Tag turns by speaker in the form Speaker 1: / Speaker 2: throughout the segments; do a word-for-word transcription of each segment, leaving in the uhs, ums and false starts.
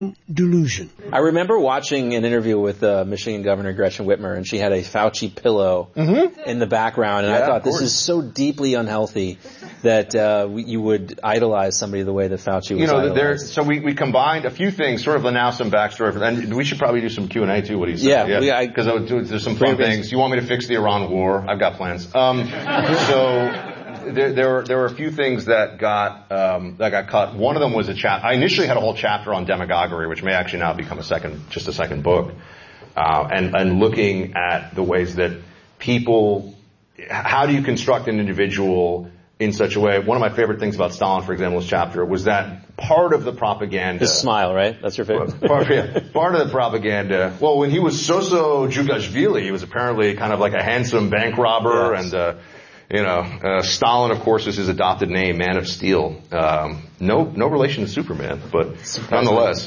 Speaker 1: delusion.
Speaker 2: I remember watching an interview with uh, Michigan Governor Gretchen Whitmer, and she had a Fauci pillow mm-hmm. in the background, and yeah, I thought this is so deeply unhealthy that uh, you would idolize somebody the way that Fauci was
Speaker 3: You know,
Speaker 2: idolized.
Speaker 3: there, so we, we combined a few things, sort of now some backstory, for, and we should probably do some Q and A too, what do you say?
Speaker 2: Yeah.
Speaker 3: Because yeah, there's some fun things. You want me to fix the Iran war? I've got plans. Um, so... There, there were there were a few things that got um, that got cut. One of them was a chap. I initially had a whole chapter on demagoguery, which may actually now become a second, just a second book, uh, and and looking at the ways that people, how do you construct an individual in such a way? One of my favorite things about Stalin, for example, this chapter was that part of the propaganda.
Speaker 2: His smile, right? That's your favorite.
Speaker 3: Part, yeah, part of the propaganda. Well, when he was Soso Jugashvili, he was apparently kind of like a handsome bank robber
Speaker 2: yes.
Speaker 3: and. Uh, You know, uh, Stalin, of course, is his adopted name, Man of Steel. Um, no, no relation to Superman, but nonetheless,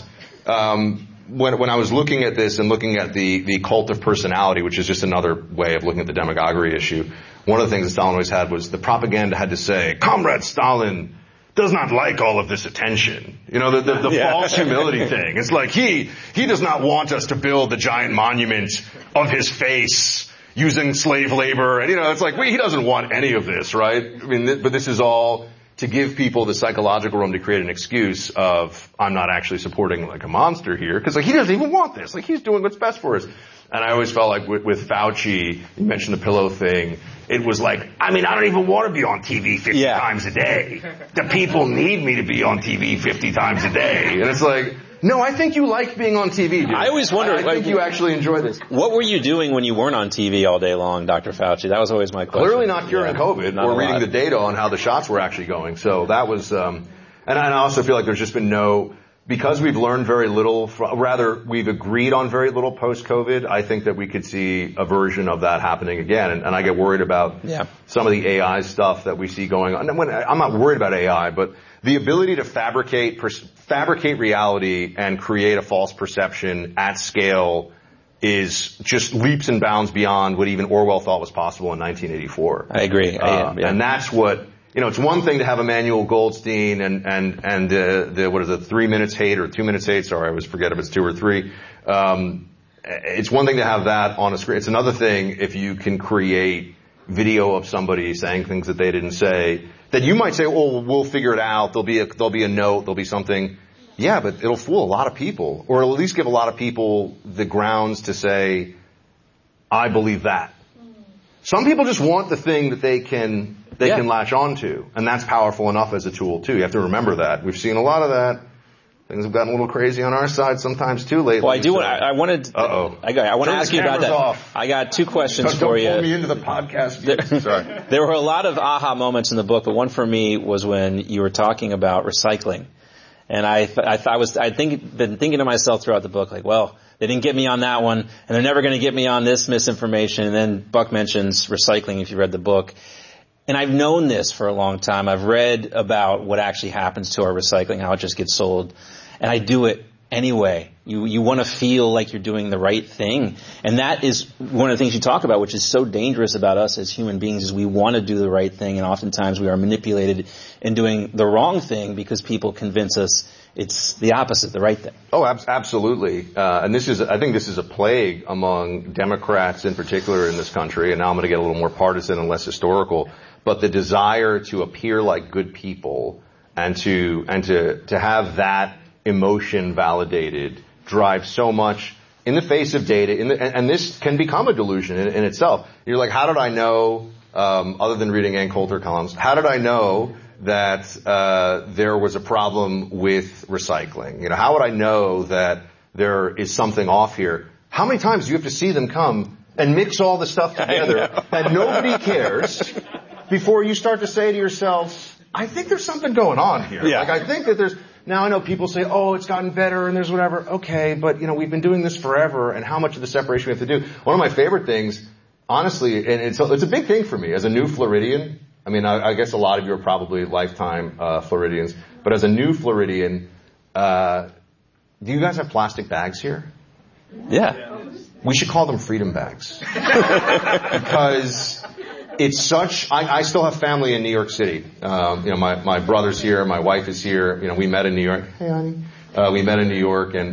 Speaker 3: um, when when I was looking at this and looking at the the cult of personality, which is just another way of looking at the demagoguery issue, one of the things that Stalin always had was the propaganda had to say, "Comrade Stalin does not like all of this attention." You know, the the, the yeah. false humility thing. It's like he he does not want us to build the giant monument of his face. Using slave labor, and you know, it's like, well, he doesn't want any of this, right? I mean, th- but this is all to give people the psychological room to create an excuse of, I'm not actually supporting like a monster here, because like he doesn't even want this, like he's doing what's best for us. And I always felt like with, with Fauci, you mentioned the pillow thing, it was like, I mean, I don't even want to be on T V fifty yeah. times a day. The people need me to be on T V fifty times a day. And it's like, no, I think you like being on T V, dude.
Speaker 2: I always wondered.
Speaker 3: I, I think like, you actually enjoy this.
Speaker 2: What were you doing when you weren't on T V all day long, Doctor Fauci? That was always my question.
Speaker 3: Clearly not curing
Speaker 2: yeah,
Speaker 3: COVID
Speaker 2: not
Speaker 3: or reading the data on how the shots were actually going. So that was, um, and I also feel like there's just been no, because we've learned very little, from, rather we've agreed on very little post-COVID, I think that we could see a version of that happening again. And, and I get worried about
Speaker 2: yeah.
Speaker 3: some of the A I stuff that we see going on. And when, I'm not worried about A I, but the ability to fabricate, pers- fabricate reality and create a false perception at scale is just leaps and bounds beyond what even Orwell thought was possible in nineteen eighty-four.
Speaker 2: I agree.
Speaker 3: Uh,
Speaker 2: I, yeah.
Speaker 3: And that's what, you know, it's one thing to have Emmanuel Goldstein and, and, and, uh, the, what is it, three minutes hate or two minutes hate. Sorry, I always forget if it's two or three. Um, it's one thing to have that on a screen. It's another thing if you can create video of somebody saying things that they didn't say that you might say, oh, we'll figure it out. There'll be a, there'll be a note. There'll be something. Yeah, but it'll fool a lot of people, or it'll at least give a lot of people the grounds to say, I believe that. Some people just want the thing that they can, they yeah. can latch onto, and that's powerful enough as a tool too. You have to remember that. We've seen a lot of that. Things have gotten a little crazy on our side sometimes too lately.
Speaker 2: Well, I do
Speaker 3: so.
Speaker 2: want. I, I wanted.
Speaker 3: Uh oh.
Speaker 2: I, I want to ask you about that.
Speaker 3: Off.
Speaker 2: I got two questions
Speaker 3: don't,
Speaker 2: for
Speaker 3: don't
Speaker 2: you.
Speaker 3: Don't pull me into the podcast.
Speaker 2: There,
Speaker 3: Sorry.
Speaker 2: There were a lot of aha moments in the book, but one for me was when you were talking about recycling, and I, th- I, th- I was, I think, been thinking to myself throughout the book, like, well, they didn't get me on that one, and they're never going to get me on this misinformation. And then Buck mentions recycling. If you read the book. And I've known this for a long time. I've read about what actually happens to our recycling, how it just gets sold. And I do it anyway. You you want to feel like you're doing the right thing. And that is one of the things you talk about, which is so dangerous about us as human beings, is we want to do the right thing. And oftentimes we are manipulated in doing the wrong thing because people convince us it's the opposite, the right thing.
Speaker 3: Oh, ab- absolutely. Uh, and this is, I think this is a plague among Democrats in particular in this country. And now I'm going to get a little more partisan and less historical. But the desire to appear like good people and to, and to, to have that emotion validated drives so much in the face of data. In the, and, and this can become a delusion in, in itself. You're like, how did I know, um, other than reading Ann Coulter columns, how did I know that, uh, there was a problem with recycling? You know, how would I know that there is something off here? How many times do you have to see them come and mix all the stuff together that nobody cares before you start to say to yourself, I think there's something going on here.
Speaker 2: Yeah.
Speaker 3: Like, I think that there's, now I know people say, oh, it's gotten better and there's whatever. Okay, but, you know, we've been doing this forever, and how much of the separation we have to do. One of my favorite things, honestly, and it's a, it's a big thing for me as a new Floridian. I mean, I, I guess a lot of you are probably lifetime uh, Floridians, but as a new Floridian, uh, do you guys have plastic bags here?
Speaker 2: Yeah.
Speaker 3: We should call them freedom bags. Because it's such, I, I still have family in New York City. Um, you know, my, my brother's here, my wife is here, you know, we met in New York. Hey, honey. Uh, we met in New York, and